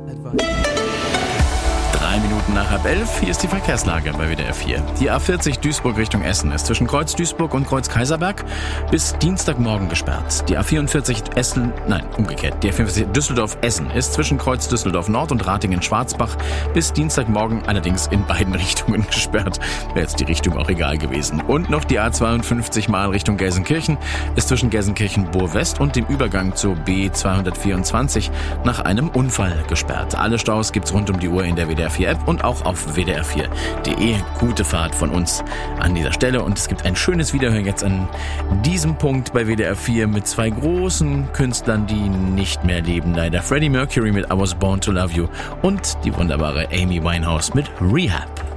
3 Minuten nach 11, hier ist die Verkehrslage bei WDR 4. Die A40 Duisburg Richtung Essen ist zwischen Kreuz Duisburg und Kreuz Kaiserberg bis Dienstagmorgen gesperrt. Die A44 Die A44 Düsseldorf-Essen ist zwischen Kreuz Düsseldorf Nord und Ratingen-Schwarzbach bis Dienstagmorgen allerdings in beiden Richtungen gesperrt. Wäre jetzt die Richtung auch egal gewesen. Und noch die A52 mal Richtung Gelsenkirchen ist zwischen Gelsenkirchen-Bohr-West und dem Übergang zur B224 nach einem Unfall gesperrt. Alle Staus gibt's rund um die Uhr in der WDR 4 App und auch auf wdr4.de. Gute Fahrt von uns an dieser Stelle und es gibt ein schönes Wiederhören jetzt an diesem Punkt bei WDR 4 mit 2 großen Künstlern, die nicht mehr leben leider. Freddie Mercury mit I Was Born to Love You und die wunderbare Amy Winehouse mit Rehab.